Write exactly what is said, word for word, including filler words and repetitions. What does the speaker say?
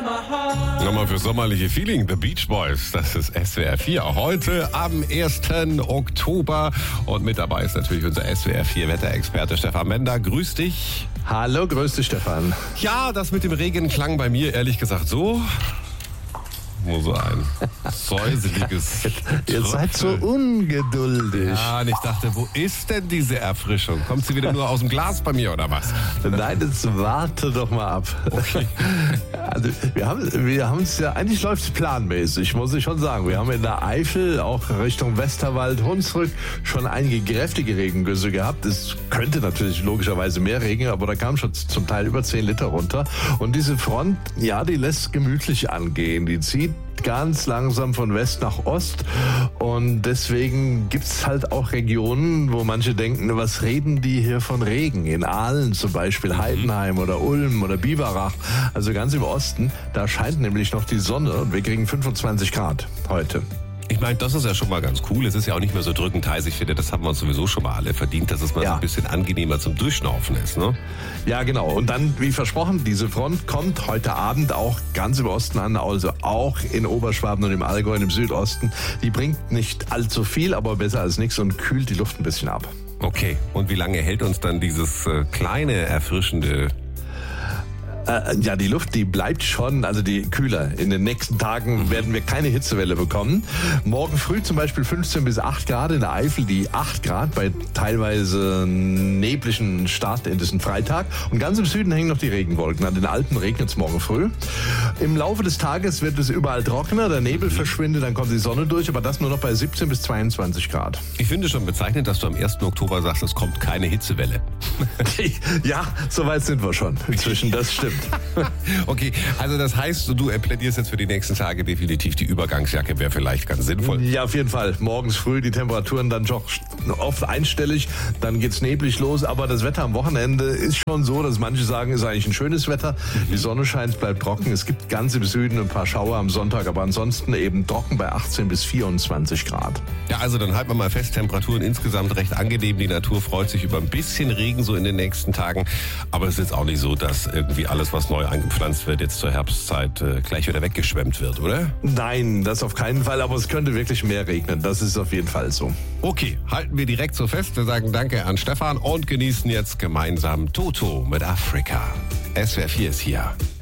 Nochmal für sommerliche Feeling, The Beach Boys, das ist S W R vier. Heute am ersten Oktober und mit dabei ist natürlich unser S W R vier Wetterexperte Stefan Bender. Grüß dich. Hallo, grüß dich Stefan. Ja, das mit dem Regen klang bei mir ehrlich gesagt so. Nur so ein säuseliges Ihr seid so ungeduldig. Ja, und ich dachte, wo ist denn diese Erfrischung? Kommt sie wieder nur aus dem Glas bei mir oder was? Nein, jetzt warte doch mal ab. Okay. Also, wir haben wir haben es ja, eigentlich läuft es planmäßig, muss ich schon sagen. Wir haben in der Eifel, auch Richtung Westerwald, Hunsrück, schon einige kräftige Regengüsse gehabt. Es könnte natürlich logischerweise mehr regnen, aber da kam schon zum Teil über zehn Liter runter. Und diese Front, ja, die lässt gemütlich angehen. Die zieht ganz langsam von West nach Ost und deswegen gibt's halt auch Regionen, wo manche denken, was reden die hier von Regen? In Aalen zum Beispiel, Heidenheim oder Ulm oder Biberach, also ganz im Osten, da scheint nämlich noch die Sonne und wir kriegen fünfundzwanzig Grad heute. Ich meine, das ist ja schon mal ganz cool. Es ist ja auch nicht mehr so drückend heiß. Ich finde, das haben wir uns sowieso schon mal alle verdient, dass es mal Ja. so ein bisschen angenehmer zum Durchschnaufen ist, ne? Ja, genau. Und dann, wie versprochen, diese Front kommt heute Abend auch ganz im Osten an, also auch in Oberschwaben und im Allgäu und im Südosten. Die bringt nicht allzu viel, aber besser als nichts und kühlt die Luft ein bisschen ab. Okay, und wie lange hält uns dann dieses äh, kleine, erfrischende... Äh, ja, die Luft, die bleibt schon, also die kühler. In den nächsten Tagen werden wir keine Hitzewelle bekommen. Morgen früh zum Beispiel fünfzehn bis acht Grad, in der Eifel die acht Grad bei teilweise neblichen Start in diesen Freitag. Und ganz im Süden hängen noch die Regenwolken. An den Alpen regnet es morgen früh. Im Laufe des Tages wird es überall trockener, der Nebel verschwindet, dann kommt die Sonne durch, aber das nur noch bei siebzehn bis zweiundzwanzig Grad. Ich finde schon bezeichnend, dass du am ersten Oktober sagst, es kommt keine Hitzewelle. Ja, soweit sind wir schon. Inzwischen, das stimmt. Okay, also das heißt, du plädierst jetzt für die nächsten Tage definitiv die Übergangsjacke, wäre vielleicht ganz sinnvoll. Ja, auf jeden Fall. Morgens früh die Temperaturen dann doch oft einstellig, dann geht's neblig los, aber das Wetter am Wochenende ist schon so, dass manche sagen, ist eigentlich ein schönes Wetter. Die Sonne scheint, bleibt trocken. Es gibt ganz im Süden ein paar Schauer am Sonntag, aber ansonsten eben trocken bei achtzehn bis vierundzwanzig Grad. Ja, also dann halten wir mal fest, Temperaturen insgesamt recht angenehm. Die Natur freut sich über ein bisschen Regen so in den nächsten Tagen, aber es ist jetzt auch nicht so, dass irgendwie alles, was neu eingepflanzt wird, jetzt zur Herbstzeit äh, gleich wieder weggeschwemmt wird, oder? Nein, das auf keinen Fall, aber es könnte wirklich mehr regnen. Das ist auf jeden Fall so. Okay, halten wir direkt so fest. Wir sagen Danke an Stefan und genießen jetzt gemeinsam Toto mit Afrika. S W R vier ist hier.